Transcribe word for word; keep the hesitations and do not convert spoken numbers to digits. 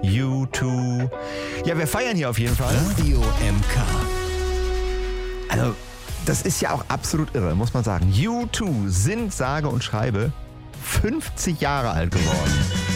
U zwei. Ja, wir feiern hier auf jeden Fall. Radio M K. Also, das ist ja auch absolut irre, muss man sagen. U zwei sind sage und schreibe fünfzig Jahre alt geworden.